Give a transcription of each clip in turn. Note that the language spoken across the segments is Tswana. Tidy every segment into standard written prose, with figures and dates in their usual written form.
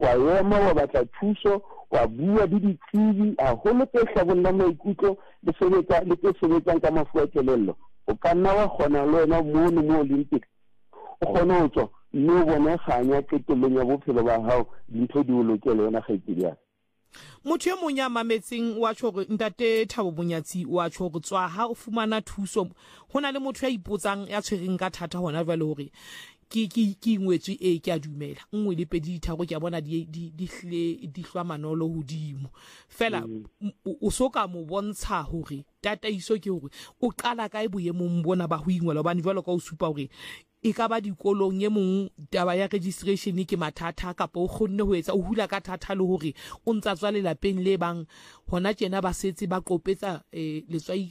wa ema wa batla thuso wa bua le ditsebi a holo tse hlabolla maikutlo le tse sebetsang ka mafu a kelello o ka nna wa kgona le wena mono mo Olympic o kgona ho tswa mme o bone kganya qetellong ya bophelo ba hao dintho di o lokela wena kgaitsediana. Motho e mong ya mametseng wa tjho gore ntate Thabo Monyatsi wa tjho gore tswa ha o fumana thuso hona le motho ya ipotsang ya tshwereng ka thata hona jwale hore ke ingwetswe ke a dumela nngwe le pedi tharo ke a bona di hlwa manolo hodimo fela o soka mo bontsha hore tataiso ke hore o qala kae boemong bona ba ho ingwela hobane jwalo ka o supa hore e ka ba dikolong ye mong taba ya registration ke mathata kapa o kgonne ho etsa o hula ka thata le hore o ntsa tswa le lapeng le bang hona tjena ba setse ba qopetsa letswai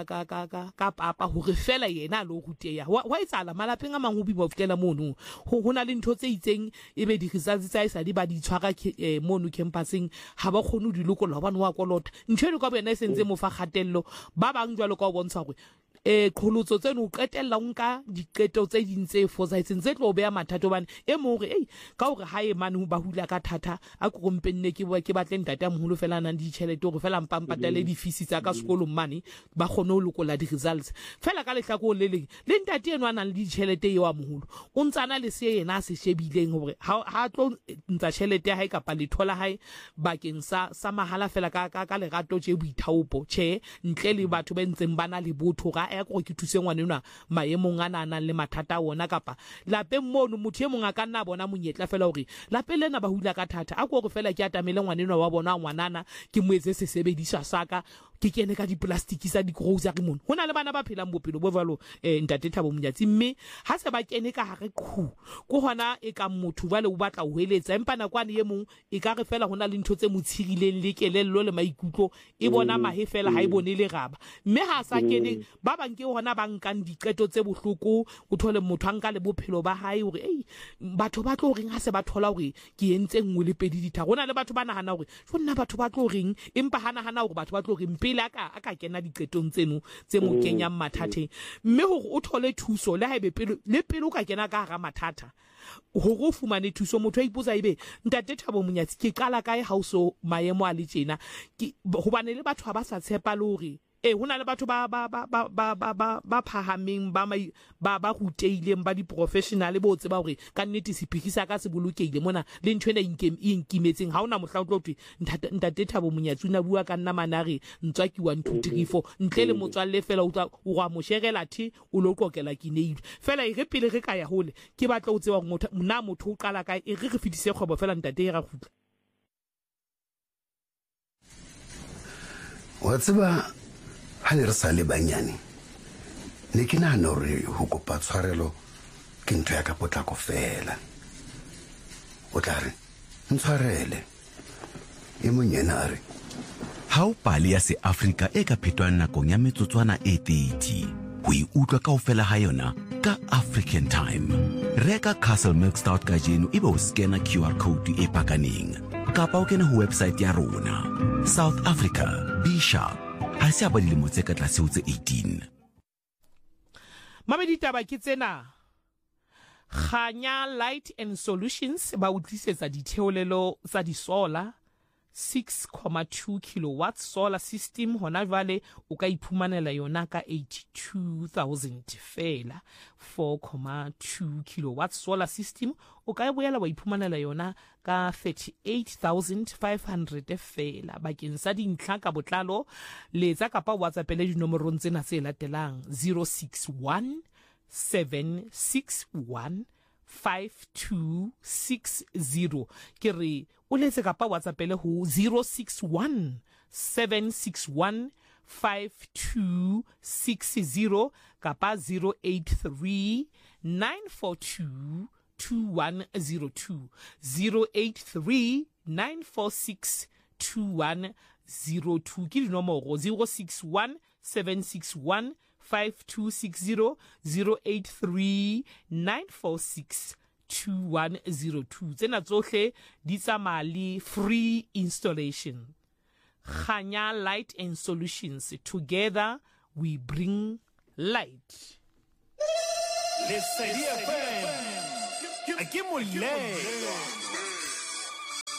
ka papa hore fela yena lo ruteya wa etsala malapeng a mang ho bimo fitela mono hona le ntho tse itseng ebe di results tsa isa di ba di tshwara mono campusing ha ba khone di lokolla hobane wa kolota ntshwe ka bona e sentse mo fa khatello ba bang jwalo ka o bontsha hore qholotso tseno o qetella nka diqeto tse ding tse fosahetseng tse tlo beya mathata hobane e mo hore ka hore ha e mane ho ba hula ka thata a kompenne ke batle ntate a moholo fela nang di tšhelete hore fela mpampatale di fees tsa ka sekolong mane ba khone ho lokolla di results fela ka lehlako le leng le ntate eno a nang le di tšhelete eo a moholo o ntsana le se yena se shebileng hore ha tlo ntsa tšhelete ya hae kapa lethola hae bakeng sa mahala fela ka lerato tse boithaopo tjhe ntle le batho ba ntseng bana le botho ga ya go ke thuse ngwana nna maemong a nana le mathata wona kapa lapeng mono motho e mong a ka nna bona monyetla fela hore lapeng lena ba hula ka thata a go re fela ke atamele ngwana nna wa bona ngwanana ke moetse se sebediswa saka ke kene ka diplastiki sa di-grocery mono hona le bana ba phelang bophelo bo jwalo ntate Thabo Monyatsi mme ha se ba kene ka hare khu go hona e ka motho jwale o batla ho heletsa empa nakwane ye mong e ka re fela hona le ntho tse motshigileng le kelello le maikutlo e bona mahe fela ha e bone le raba mme ha sa kene ba bang ke hona ba nkang diqeto tse bohloko o thole motho a nka le bophelo ba hae hore batho ba tlo reng ha se ba thola hore ke entse nngwe le pedi ditha hona le batho ba nahana hore nna batho ba tlo reng empa hana hore batho ba tlo reng pele aka kena diqetong tseno tse mo kenyang mathateng mme hore o thole thuso le haebe pele o ka kena ka hara mathata hore o fumane thuso motho a ipotsa ebe ntate Thabo Monyatsi ke qala kae ha o so maemo a le tjena hobane le batho ba sa tshepa le hore hona le batho ba phahameng ba ruteileng ba di-professional bo tseba hore ka nnete sephikisa ka se bolokehile mona le ntho ena inkimetseng ha ona mohla o tlo thwe ntate Thabo Monyatsi na bua ka nna manare ntswa ke 1 2 3 4 ntle le motswalle fela o wa mo sherela thi o lo qokela kineile fela e re pele re ka ya hole ke batla o tseba motho o qala kae e re fitise kgwebo fela ntate e ra khutla wa tseba ha le re sa le banyane ne ke nahana hore ho kopa tshwarelo ke ntho ya ka potlako fela o tla re ntshwarele e monyena a re ha o pale ya se Africa e ka phetwang nakong ya metsotswana e 30 ho e utlwa kaofela ha yona ka African Time reka Castle Milk Stout ka jeno ebe o scanner QR code e pakaneng kapa o kene ho website ya rona South Africa be sharp ha se ba dilemo tse ka tlase ho tse 18 Mamedi taba ke tsena Khanya Light and Solutions ba utlisetsa ditheolelo tsa di solar 6.2 kilowatts solar system hona jwale o ka iphumanela yona ka 82,000 fela 4.2 kilowatts solar system o ka boela wa iphumanela yona ka 38,500 fela bakeng sa dintlha ka botlalo letsa kapa WhatsApp le dinomorong tsena tse latelang 061 761 5260 ke re o letse kapa WhatsApp le ho 061 761 5260 kapa 083 942 2102 083 946 2102 ke dinomoro 061 761 5260 083 946 2102 tsena tsohle di tsamaya free installation Khanya Light and Solutions together we bring light Lesedi FM a ke moleng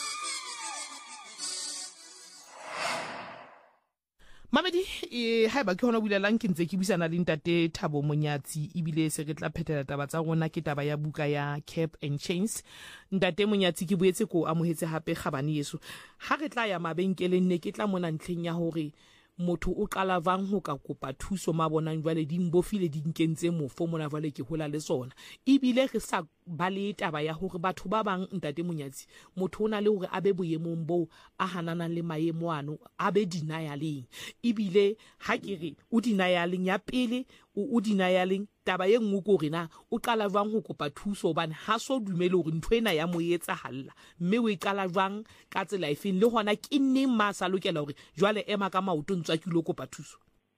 batswadi haeba ke hona bulelang ke ntse ke buisana le ntate Thabo Monyatsi ebile se re tla phethela taba tsa rona ke taba ya buka ya Cap and Chains. Ntate Monyatsi ke boetse ko amohetse hape kgabane yeso ha re tla ya mabenkeleng ne ke tla mona ntlheng ya hore motho o qala vang ho ka kopa thuso mabonang jwale di mbofile di nkentse mofo mona jwale ke hola le sona ebile re sa ba le taba ya hore batho ba bang ntate Monyatsi motho ona le hore abe boemong bo a hanana le maemo ano abe denialeng ebile ha ke re o denialeng ya pele o denialeng taba ye nngwe ko rena o qala jwang ho kopa thuso hobane ha so dumele hore ntho ena ya mo etsa halla mme o qala jwang ka tsela efeng le hona ke neng ma sa lokela hore jwale ema ka maoto ntswa ke lo kopa thuso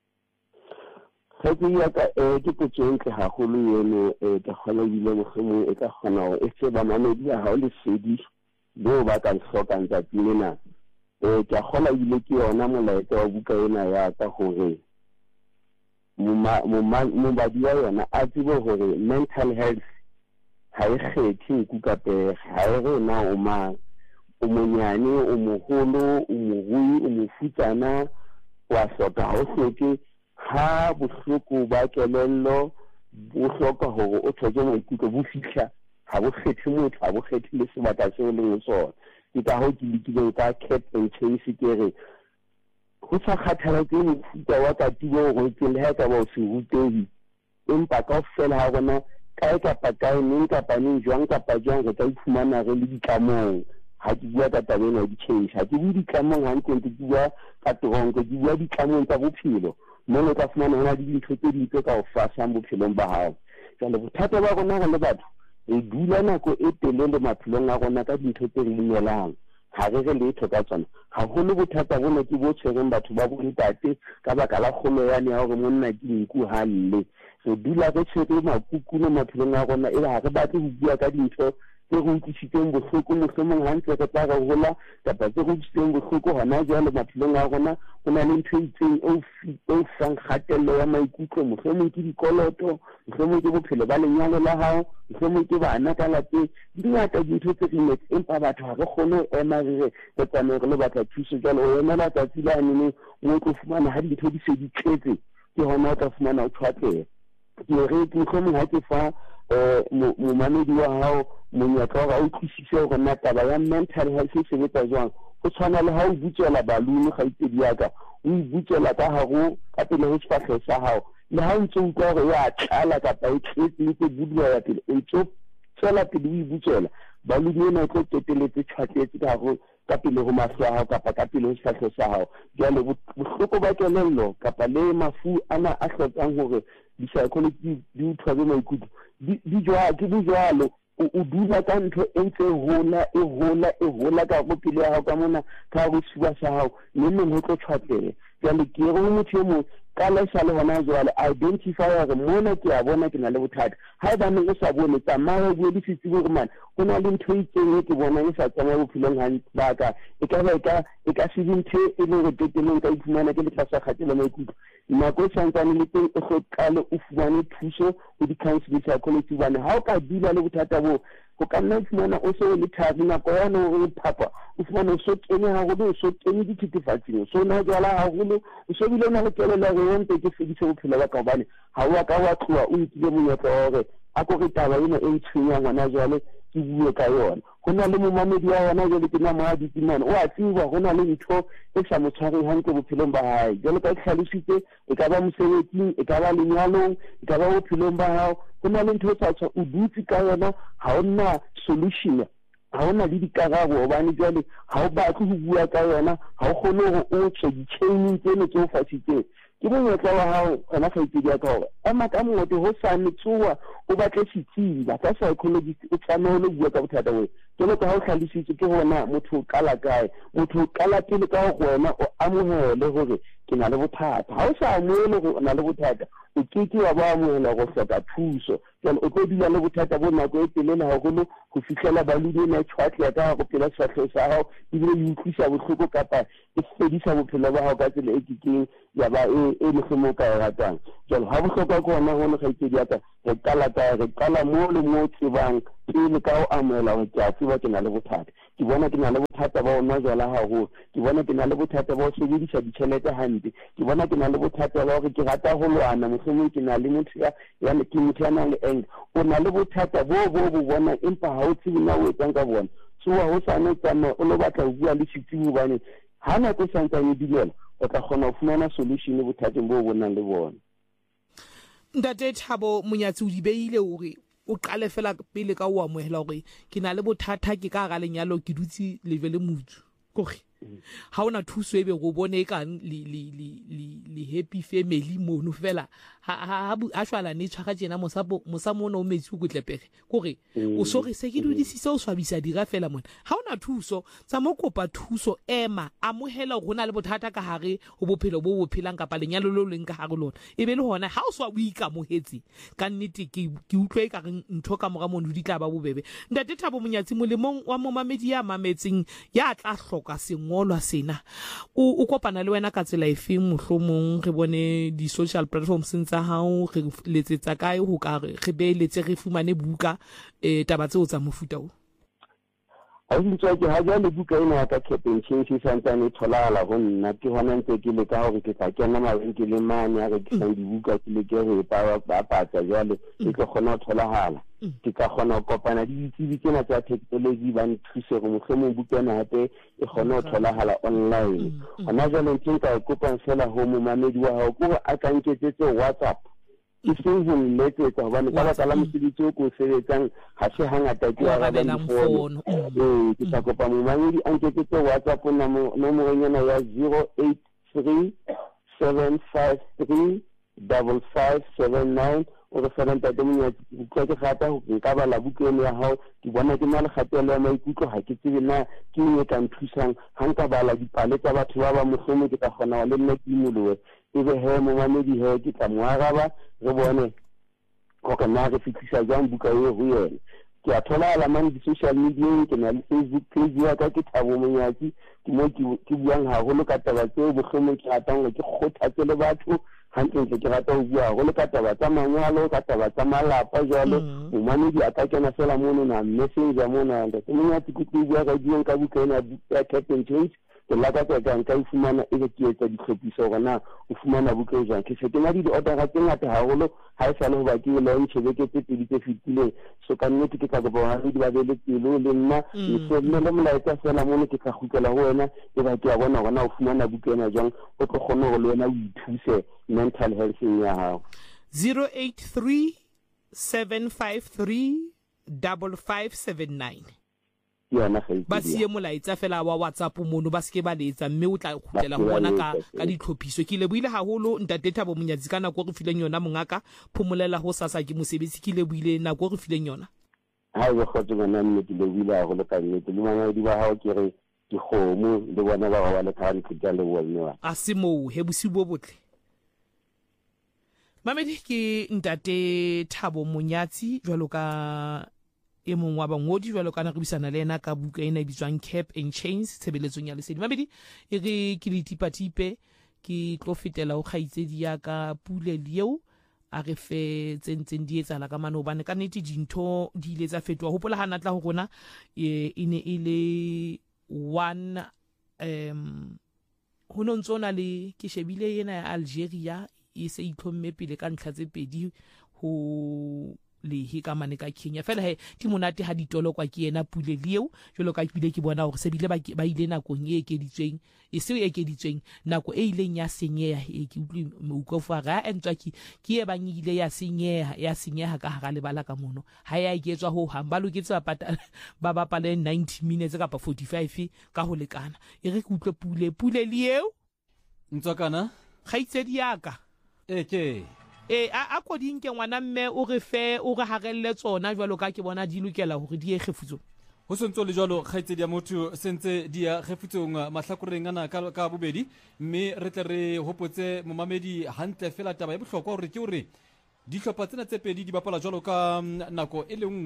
ke ya ka ke potsentle haholo yeno ka khona bile mohlomong e ka khona ho e se ba mamedi ha o le sedi bo ba ka hloka ntsa tsena ke khona bile ke yona molaetsa wa buka ena ya ka hore mo ba dia yona a tsebe hore mental health ha e kgethe ku ka pe ha re na o monyane o moholo o morui o mofutsana wa hloka ho hloke ha bohloko ba kelello bo hloka hore o thoje maikutlo bo fihla ha bo kgethe motho ha bo kgethe le sebaka seo le ngo sona ke ka ho ke lekile ka Cap and Chains ke re ho sa khathala ke mofuta wa katibo go ke le ha ka ba se rutehi empa ka fela ha bona kae kapa kae neng kapa neng jwang kapa jwang re tla iphumana re le ditlamong ha ke bua ka tabeng ya di-change ha ke bua ditlamong ha ntse ke bua ka tronko ke bua ditlamong tsa bophelo mona ka fumana hona di dintho tse dintse ka o fasang bophelong ba hao jale bothata ba rona ga le batho re dula nako e telele maphelong a rona ka dintho tse re inelang ha re letho ka tsona haholo bothata bona ke bo tshwereng batho ba bo ntate ka baka la kgolo yane ya hore monna ke nku halle re dula re tshwere makukuno maphelong a rona e ha re batle ho bua ka dintho tse re utlwisitseng bohloko mohlomong hantle re tla re hola kapa tse re utlwisitseng bohloko hona jwale maphelong a rona ho na le ntho e itseng e fang kgatello ya maikutlo mohlomong ke dikoloto mohlomong ke bophelo ba lenyalo la hao mohlomong ke bana ka lapeng di ngata dintho tse re metse empa batho ha re kgone ho ema re tsamaye re le batla thuso jwale o emela tsatsi la nene mo tlo fumana ha dintho di se di tletse ke hona o tla fumana o tshwatleha ke re mohlomong ha ke fa momamedi wa hao monyaka wa o utlwisise hore na taba ya mental health e sebetsa jwang go tshwana le ha o butsela baluni ga itsedi yaka o butsela ka hago ka pele ho sefahleho sa hao le ha o ntse o utlwa hore ya tlala kapa e tletse e tse buduwa ya pele o ntse tsela pele o butsela baluni ena e tlo qeteletse tshwatletse ka hago ka pele ho mahlo a hao kapa ka pele ho sefahleho sa hao jwale bohloko ba kelello kapa le mafu ana a hlokang hore di-psychology di uthwabe maikutlo di jwalo o dula ka ntho e ntse e hola ka go pele ya hao ka mona ka go siwa sa hao neng ho tlo tshwatleha jwale ke re motho mo ka la sa le hona jwale identify hore mona ke a bona ke na le bothata ha e ba neng o sa bone tsamaya go di fitse go man go na le ntho e tseng ke bona e sa tsamaya bophelong ha ba ka e ka se dinthe e le go teteleng ka iphumana ke le tlasa kgatelo maikutlo nako e santsane le teng e hlokale o fumane thuso ho di-counseling psychology bane ha o ka dula le bothata bo go ka nna fumana o se le thari nako yana o phapa o fumana o so kene haholo o so kene dithethefatsing so na jwala haholo o so bile na le kelelo go ntse ke fedise bophelo ba ka bane ha o ka wa tloa o nkile monyetla hore a go re taba ena e ntshwenya ngwana jwale ke bue ka yona go na le momamedi wa yona jwale ke na mo di timana o a tsiwa go na le ntho e sa mo tshwareng hantle bophelong ba hae jwale ka tlhalositse e ka ba mosebetsing e ka ba lenyalong e ka ba bophelong ba hao go na le ntho e sa o dutse ka yona ha ona solution ha ona le dikarabo hobane jwale ha o batle ho bua ka yona ha o kgone hore o tshe di-chain tseno tse o fasitseng ke monyetla wa hao ona sa itsedi ya ka hore ema ka mote ho sa metsoa o batle setsimba ka psychologist o tshwana ho bua ka bothata bo jwale ka ha o hlalositse ke hona motho o qala kae motho o qala pele ka go wena o amohele hore ke na le bothata ha o sa amohele hore o na le bothata o keke wa ba amohela go hloka thuso jwale o tlo dula le bothata bo nako e telele haholo go fihlela baluni ena e tshwatleha ka go phela sefahleho sa hao ebile e utlwisa bohloko kapa e fedisa bophelo ba hao ka tsela e kekeng ya ba e e mohlomong ka e ratang jalo ha bohlokwa ke hona ho le kgaitsedi ya ka re qala mo le mo tsebang pele ka o amohela hore ke a tseba ke na le bothata ke bona ke na le bothata ba ona jwala haholo ke bona ke na le bothata ba ho sebedisa ditjhelete hantle ke bona ke na le bothata ba hore ke rata ho lwana mohlomong ke na le motho ya ke motho ya nang le anger o na le bothata bo bona empa ha o tsebe na o etsang ka bona so ho sana tsama o lo batla ho bua le setsebi bane ha na go santsane dilela o tla kgona ho fumana solution bothateng bo bonang le bona Ntate Thabo Monyatsi o di beile hore o qale fela pele ka o amohela hore ke na le bothata ke ka ga lenyalo ke dutse levele motho kore ha ona thuso ebe go bone ka le happy family mono fela ha shwala ne tshwara tsena mosamono o metsi o gotlepege kore o so re se ke dudisise o swabisa dira fela mona ha ona thuso tsa mo kopa thuso ema amohela gona le bothata ka hare ho bophelo bo bophelang kapa lenyalo lo leng ka hare lona ebe le hona ha o swa o ikamohetse ka nnete ke utlwe ka reng ntho ka mora mono di tla ba bobebe Ntate Thabo Monyatsi molemong wa momamedi ya mametseng ya tla hloka ngolwa sena o kopana le wena ka tsela efeng mohlomong re bone di social platforms tsa hao re letsetsa kae ho ka re beletse re fumane buka taba tseo tsa mofuta o ha ntse ke ha jale buka ena ka Captain Change santane tholala ho nna ke hona ntse ke le ka hore ke tla kena mabenkeleng mane a re ke sa dibuka ke le ke re ba patsa jale ke tlo kgona ho tholahala ke ka kgona ho kopana di ditsebi tsena tsa technology ba nthuse go mohlomong bukana hape e kgona ho tholahala online hona jale ntse ka kopa fela ho momamedi wa hao gore a ka nketsetse WhatsApp ke seng ho letsetsa hobane ka baka la mosebetsi o ko sebetsang ha se hangata ke ara ba difono ke tla kopa momamedi a nketsetse WhatsApp nomorong ena ya 083 753 5579 o re fela Ntate Monyatsi ke gata ho nka bala bukeng ya hao ke bona ke na le kgatelo ya maikutlo ha ke tsebe na ke eng e ka nthusang ha nka bala dipale tsa batho ba mohlomong ke ka kgona le nna ke imolowe ebe he momamedi he ke tla mo araba re bone go na re fitlisa jang buka eo ho yena ke a thola man di social media ke na le Facebook page ya ka ke Thabo Monyatsi ke mo ke buang haholo ka taba tseo mohlomong ke ratang ke kgothatse le batho hantle ke rata ho bua go le ka taba tsa manyalo ka taba tsa malapa jalo momamedi a ka kena fela mono na messenger mona Ntate Monyatsi ke bua ka dieng ka buka ena ya Captain Change ke la ka nka fumana e ke etsa ditlhophiso gona o fumana buka jang ke se ke na di order tse ngata haholo ha e sa le ho ba ke le ntshebeke tse pedi tse fitileng so ka nnete ke tla go bona di ba le pelo le nna se nne le molaetsa fela mono ke tla gutlela ho wena e ba ke a bona gona o fumana buka ena jang o tlo kgona go le wena o ithuse mental health ya hao 083 753 5579 ba siye molaetsa fela wa WhatsApp mono ba seke ba letsa mme o tla khutlela go bona ka ditlhophiso ke le buile haholo Ntate Thabo Monyatsi kana go re fileng yona mongaka phomolela ho sasa ke mosebetsi ke le buile na go re fileng yona ha go khotse bona mme ke le buile haholo ka nnete le mana di ba hao ke re ke khomo le bona ba le khane ke tla le bona a se mo he bosibo botle mamedi ke Ntate Thabo Monyatsi jwalo ka e mong wa bangodi jwalo kana re bisana le ena ka buka ena e bitswang Cap and Chains tshebeletsong ya lesedi mamedi e re ke ditipatipe ke tlo fetela o kgaitsedi ya ka Pule leo a re fe tsentseng di etsala ka mano bane ka nnete dintho di ile tsa fetwa hopola hana tla go rona e ne e le one ho no ntsona le ke shebile ena ya Algeria e se itlhomme pele ka ntlha tse pedi ho le hika mane ka Kenya fela he di monate ha ditolo kwa ke yena Pule leo jolo ka bile ke bona hore se bile ba ile nakong e ekeditsweng e se e ekeditsweng nako e ileng ya senyeha e ke utlwe mo fa ga entswa ke e banyile ya senyeha ka hara lebala ka mono ha ya iketswa ho hamba loketse ba bapale 90 minutes kapa 45 ka ho lekana e re ke utlwe Pule leo ntswakana kgaitsedi yaka ke a ko di nke ngwana mme o re fe o re harelle tsona jwalo ka ke bona di lokela hore di egefutso ho sentse le jwalo kgaitsedi ya motho sentse di ya gefutsong mahlakoreng ana ka bobedi mme re tle re hopotse momamedi hantle fela taba e bohlokwa hore ke hore dihlopha tsena tse pedi di bapala jwalo ka nako e le nngwe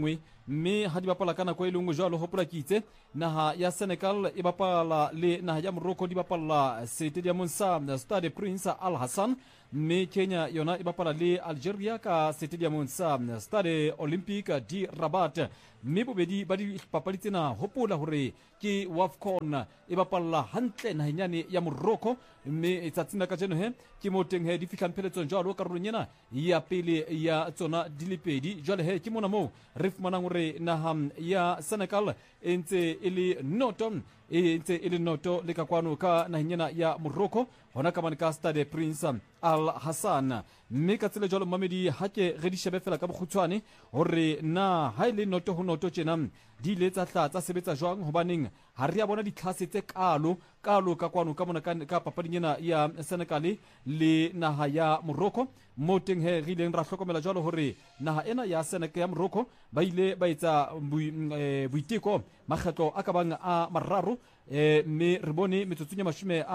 mme ha di bapala ka nako e lengwe jwalo hopola ke itse naha ya Senegal e bapala le naha ya Morocco di bapala stadiumong sa Stade Prince Al Hassan, mme Kenya yona e bapala le Algeria ka stadiumong sa Stade Olympique di Rabat, mme bobedi ba di papadi tsena hopola hore ke WAFCON e bapala hantle nahenyane ya Morocco, mme tsatsing ka jeno he ke mo teng he di fihlang pheletsong jwalo karolong ena ya pele ya tsona di le pedi. Jwale he ke mona mo re fumanang hore naha ya Senegal e ntse e le noto le ka kwano ka nahenyana ya Morocco hona ka ka Stade Prince Al Hassan, mme ka tsela jwalo mamedi ha ke re di shebe fela ka bokgutshwane hore na ha ile noto ho noto tjena di le tsa sebetsa jwang, hobaneng ha re ya bona ditlhase tse kalo ka kwano ka mona ka papading ena ya Senegal le naha ya Morocco, mo teng he re ileng ra hlokomela jwalo hore naha ena ya Senegal ya Morocco ba ile ba etsa boiteko makgetlo a ka bang a mararo, mme re bone metsotso ya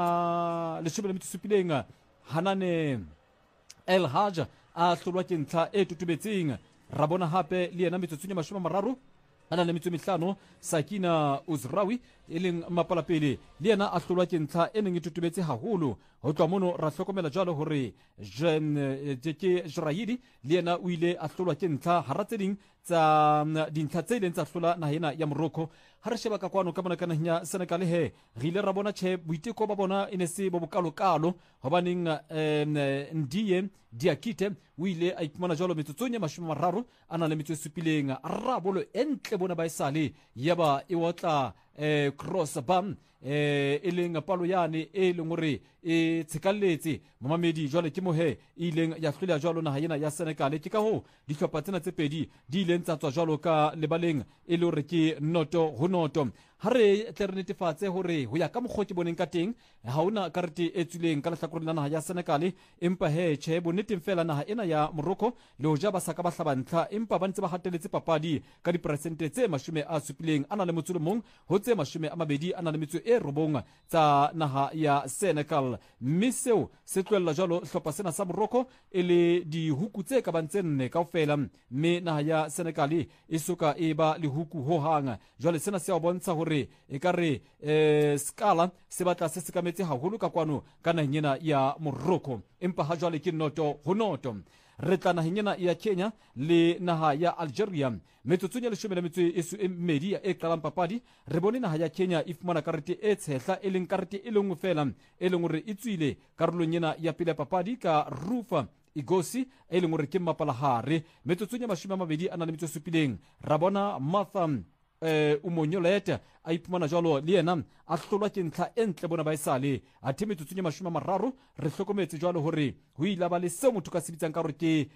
17 Hanane El Haj a hlolwa ke ntlha e tutubetseng. Ra bona hape le yena metsotso ya 30 ana le metso 5 Sakina Uzrawi e leng mapalapele le yena a hlolwa ke ntlha e neng e tutubetse haholo. Ho tloa mono ra hlokomela jwalo hore Jeke Jraidi le yena o ile a hlolwa ke ntlha hara tse ding tsa dintlha tse ileng tsa hlola nahena ya Morocco. Ha re sheba ka kwano ka mona ka naheng ya Senegal he re ile ra bona boiteko ba bona e ne se bo bokalokalo, hobaneng Ndiye Diakite o ile a iphumana jwalo metsotsong ya 30 ana le metso e supileng arabolo entle bona ba isale yaba e wotla cross bam e leng palo yane e leng hore e tshekalletse momamedi jwale ke mohe e leng ya hlolela jwalo naha ena ya Senegal. Ke ka ho dihlopha tsena tse pedi di ileng tsa tswa jwalo ka lebaleng e le hore ke noto ho noto. Ha re tle re netefatse hore ho ya ka mokgwa ke boneng ka teng ha ona karete e tswileng ka lehlakoreng la naha ya Senegal, empa he tjhe bonneteng fela naha ena ya Morocco le ho ja ba saka ba hlabantlha empa ba ntse ba hateletse papadi ka diperesente tse 70 ana le motso le mong ho tse 20 ana le metso e robong tsa naha ya Senegal, mme seo se tlohella jwalo hlopha sena sa Morocco e le dihuku tse ka bang tse 4 kaofela, mme naha ya Senegal e soka e ba le huku ho hang. Jwale sena se a bontsha hore e ka re skala se batla se sekametse haholo ka kwano ka naheng ena ya Morocco, empa ha jwale ke noto ho noto. Re tla naheng ena ya Kenya le naha ya Algeria metsotsong ya 12 e qalang papadi. Re bone naha ya Kenya e fumana karete e tshehla e leng karete e lengwe fela e leng hore e tswile karolong ena ya pele ya papadi ka Rufa Igosi e leng hore ke mapalahare. Metsotsong ya 27 ra bona Martha Umonyolete a iphumana jwalo le yena a hlolwa ke ntlha e ntle bona ba isale a the metsotsong ya 30. Re hlokometse jwalo hore ho ile ba le seo motho ka sebitsang ka hore ke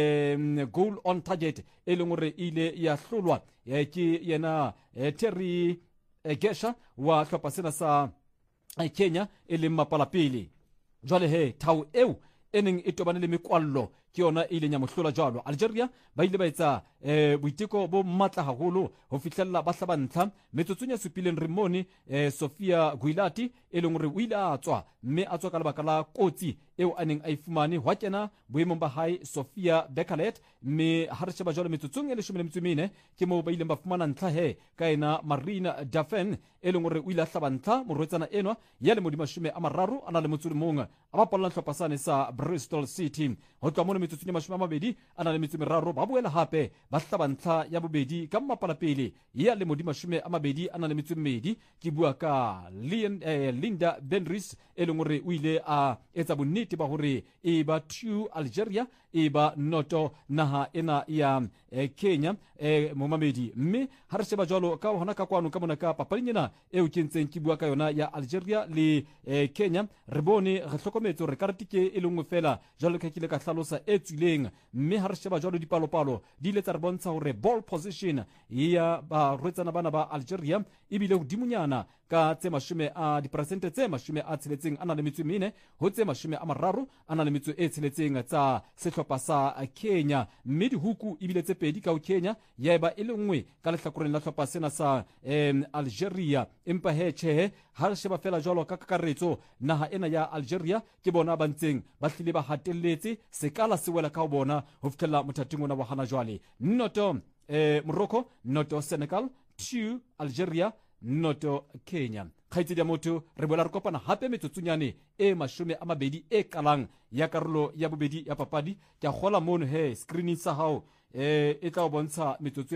goal on target e leng hore ile ya hlolwa ke yena Terry Gesha wa hlopha sena sa Kenya e leng mapalapele. Jwale he thau eo eneng e tobane le mekwallo ke yona e ileng ya mohlola jwalo. Algeria ba ile ba etsa boiteko bo matla haholo ho fihlella ba hlaba ntlha metsotsong ya 7 Rimoni Sofia Guilati e leng hore o ile a tswa mme a tswa ka lebaka la kotsi eo a neng a ifumane hwa kena boemong ba hae Sofia Bekalet, mme ha re sheba jwalo metsotsong ya 14 ke moo ba ileng ba fumana ntlha he ka ena Marina Dafen e leng hore o ile a hlaba ntlha morwetsana enwa ya le modimo 30 ana le motso le mong a bapalla hlopha sane sa Bristol City. Ho tloa mona metsotsong ya 20 ana le metso 3 ba boela hape ba hlaba ntlha ya bobedi ka mapalapele ya le modimo 20 ana le metso 2 ke bua ka Linda Benris e leng hore o ile a etsa bonnete ba hore e ba 2 Algeria e ba noto naha ena ya Kenya momamedi. Mme ha re sheba jwalo ka hona ka kwano ka mona ka papading ena eo ke ntseng ke bua ka yona ya Algeria le Kenya, re bone re hlokometse hore karete ke e lengwe fela jwalo ka kile ka hlalosa e tswileng. Mme ha re sheba jwalo dipalopalo di ile tsa re bontsha hore ball position ya ba rwetsana bana ba Algeria e bile hodimonyana ka tse 10% tse 60 ana le metso 4 ho tse 30 ana le metso e tsheletseng tsa sehlopha sa Kenya, mme dihuku e bile tse pedi ka ho Kenya ya eba e le nngwe ka lehlakoreng la hlopha sena sa Algeria. Empa he tjhe ha re sheba fela jwalo ka kakaretso naha ena ya Algeria ke bona ba ntseng ba hlile ba hatelletse sekala se wela ka ho bona ho fitlhela mothating ona wa hana jwale noto Morocco noto Senegal 2 Algeria noto Kenya. Khaitsedi ya motho re boela re kopana hape metsotsonyane e 20 e kalang ya karolo ya bobedi ya papadi. Ke a gola mono he screening sa hao e tla o bontsha metsotso e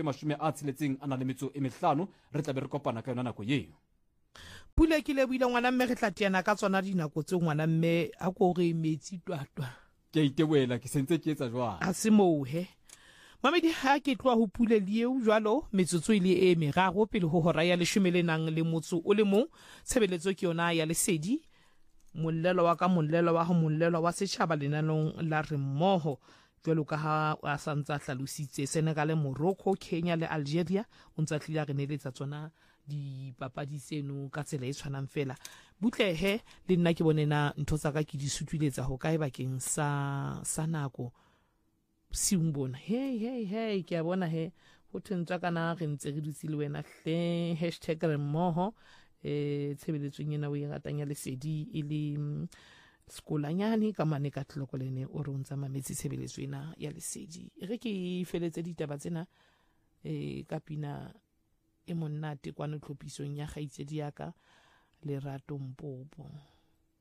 65 re tla be re kopana ka yona nako eo. Pula ke leboile ngwana mme re tla teana ka tsona dinako tse ngwana mme a ko re metsi twatwa. Ke itewela ke sentse ke etsa jwang. A se mohe. Mamedi ha ke tloa ho pule lieu jwalo metsotso ile e meraro pele ho hora ya 11 le motso o le mong. Tshebeletso ke yona ya lesedi. Mollelo wa ka mollelo wa ho mollelo wa setjhaba lenanong la re mmoho. Jwalo ka ha a santsa hlalositse Senegal, Morocco, Kenya le Algeria o ntsa tlile re neletsa tsona dipapadi seno ka tsela e tshwanang fela. Butlehe le nna ke bonena ntho tsa ka ke di suthuletsa ho kae bakeng sa nako siumbona hey ke a bona he ho thentswa kana re ntse re dutse le wena hle #re mmoho tshebeletsong ena o e ratang ya lesedi e le skolanyane ka mane ka tlokolene o re ntsa mametsi tshebeletso ena ya lesedi re ke feletse ditaba tsena ka pina e monate kwana tlhopisong ya kgaitsedi ya ka Lerato Mpopo.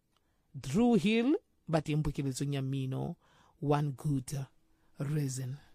Drew Hill ba teng pokeletsong ya mmino One Good Reason.